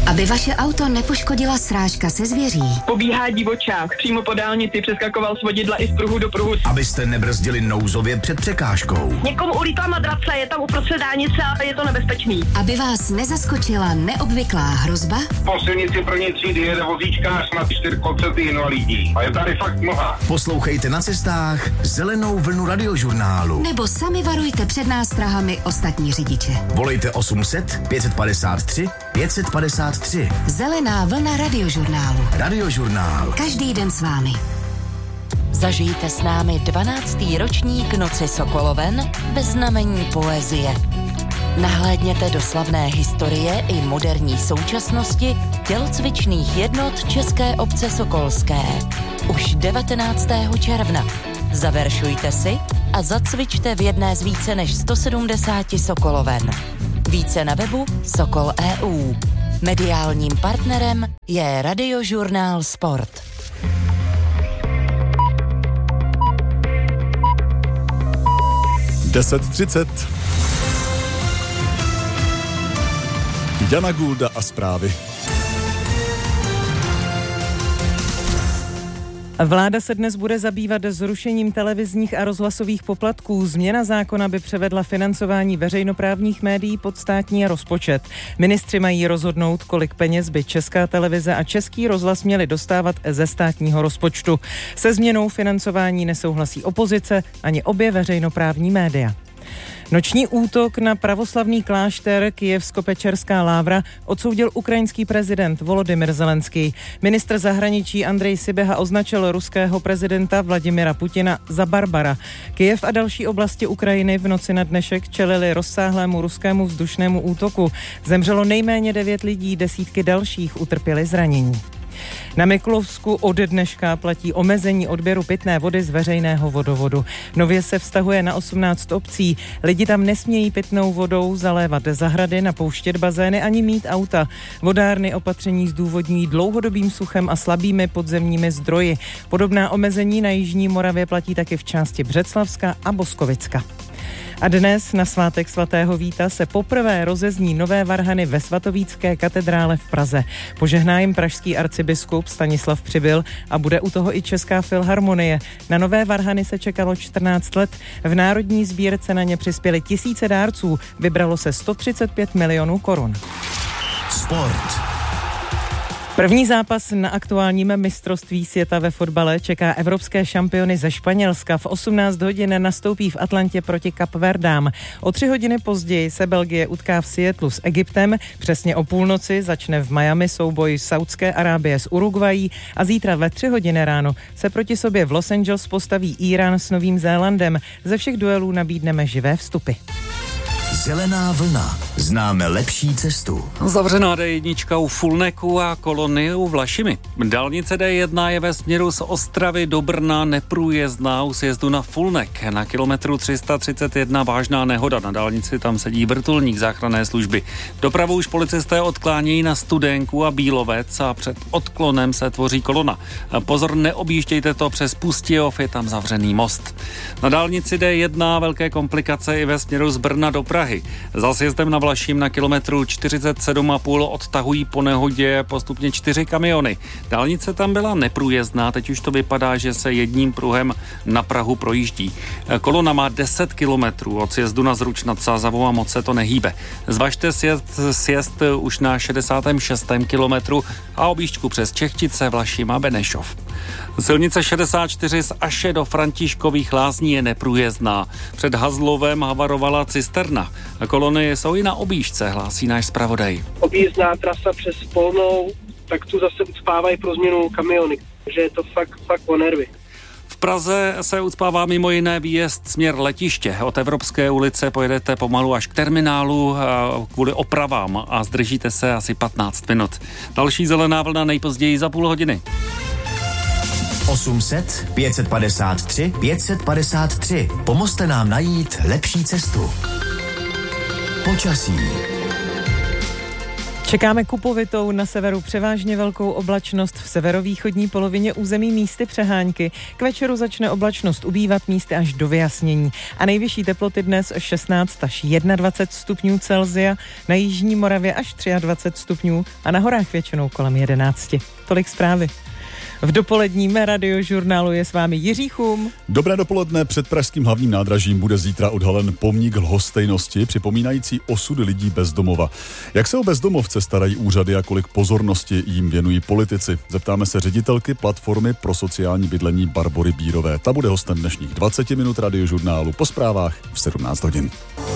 Aby vaše auto nepoškodila srážka se zvěří. Pobíhá divočák, přímo po dálnici přeskakoval z vodidla i z pruhu do pruhu. Abyste nebrzdili nouzově před překážkou. Někomu ulítla madrace, je tam uprostřed dálnice a je to nebezpečný. Aby vás nezaskočila neobvyklá hrozba. Po silnici první třídy jede vozíčkář na 4 invalidní. A je tady fakt mnoha. Poslouchejte na cestách Zelenou vlnu radiožurnálu. Nebo sami varujte před nástrahami ostatní řidiče. Volejte 800 553 553. Zelená vlna radiožurnálu. Radiožurnál. Každý den s vámi. Zažijte s námi 12. ročník Noci Sokoloven ve znamení poezie. Nahlédněte do slavné historie i moderní současnosti tělocvičných jednot České obce sokolské. Už 19. června. Zaveršujte si a zacvičte v jedné z více než 170 Sokoloven. Více na webu Sokol.eu. Mediálním partnerem je Radiožurnál Sport. (10:30) Jana Gulda a zprávy. Vláda se dnes bude zabývat zrušením televizních a rozhlasových poplatků. Změna zákona by převedla financování veřejnoprávních médií pod státní rozpočet. Ministři mají rozhodnout, kolik peněz by Česká televize a Český rozhlas měli dostávat ze státního rozpočtu. Se změnou financování nesouhlasí opozice ani obě veřejnoprávní média. Noční útok na pravoslavný klášter Kyjevsko-Pečerská Lávra odsoudil ukrajinský prezident Volodymyr Zelenský. Ministr zahraničí Andrej Sybiha označil ruského prezidenta Vladimira Putina za barbara. Kyjev a další oblasti Ukrajiny v noci na dnešek čelili rozsáhlému ruskému vzdušnému útoku. Zemřelo nejméně 9 lidí, desítky dalších utrpěly zranění. Na Mikulovsku od dneška platí omezení odběru pitné vody z veřejného vodovodu. Nově se vztahuje na 18 obcí. Lidi tam nesmějí pitnou vodou zalévat zahrady, napouštět bazény ani mít auta. Vodárny opatření zdůvodňují dlouhodobým suchem a slabými podzemními zdroji. Podobná omezení na jižní Moravě platí taky v části Břeclavska a Boskovicka. A dnes na svátek svatého Víta se poprvé rozezní nové varhany ve svatovícké katedrále v Praze. Požehná jim pražský arcibiskup Stanislav Přibyl a bude u toho i Česká filharmonie. Na nové varhany se čekalo 14 let. V národní sbírce na ně přispěli tisíce dárců. Vybralo se 135 milionů korun. Sport. První zápas na aktuálním mistrovství světa ve fotbale čeká evropské šampiony ze Španělska. V 18 hodin nastoupí v Atlantě proti Kapverdám. O 3 hodiny později se Belgie utká v Seattlu s Egyptem. Přesně o půlnoci začne v Miami souboj Saudské Arábie s Uruguayí a zítra ve 3 hodiny ráno se proti sobě v Los Angeles postaví Irán s Novým Zélandem. Ze všech duelů nabídneme živé vstupy. Zelená vlna. Známe lepší cestu. Zavřená D1 u Fulneku a kolony u Vlašimi. Dálnice D1 je ve směru z Ostravy do Brna neprůjezdná u sjezdu na Fulnek. Na kilometru 331 vážná nehoda. Na dálnici tam sedí vrtulník záchranné služby. Dopravu už policisté odklánějí na Studénku a Bílovec a před odklonem se tvoří kolona. Pozor, neobjíždějte to přes Pustějov, je tam zavřený most. Na dálnici D1 velké komplikace i ve směru z Brna do Prahy. Za sjezdem na Vlaším na kilometru 47,5 odtahují po nehodě postupně 4 kamiony. Dálnice tam byla neprůjezdná, teď už to vypadá, že se jedním pruhem na Prahu projíždí. Kolona má 10 kilometrů od sjezdu na Zruč nad Sázavou a moc se to nehýbe. Zvažte sjezd už na 66. kilometru a objížďku přes Čechtice, Vlaším a Benešov. Silnice 64 z Aše do Františkových Lázní je neprůjezdná. Před Hazlovem havarovala cisterna. Kolony jsou i na objížďce, hlásí náš zpravodaj. Objízdná trasa přes Polnou, tak tu zase ucpávají pro změnu kamiony, takže je to fakt o nervy. V Praze se ucpává mimo jiné výjezd směr letiště. Od Evropské ulice pojedete pomalu až k terminálu kvůli opravám a zdržíte se asi 15 minut. Další zelená vlna nejpozději za půl hodiny. 800 553 553. Pomozte nám najít lepší cestu. Počasí. Čekáme kupovitou, na severu převážně velkou oblačnost, v severovýchodní polovině území místy přehánky. K večeru začne oblačnost ubývat, místy až do vyjasnění. A nejvyšší teploty dnes 16 až 21 stupňů Celsia, na jižní Moravě až 23 stupňů a na horách většinou kolem 11. Tolik zprávy. V dopoledním radiožurnálu je s vámi Jiří Chum. Dobré dopoledne. Před pražským hlavním nádražím bude zítra odhalen pomník lhostejnosti, připomínající osud lidí bez domova. Jak se o bezdomovce starají úřady a kolik pozornosti jim věnují politici? Zeptáme se ředitelky platformy pro sociální bydlení Barbory Bírové. Ta bude hostem dnešních 20 minut radiožurnálu po zprávách v 17 hodin.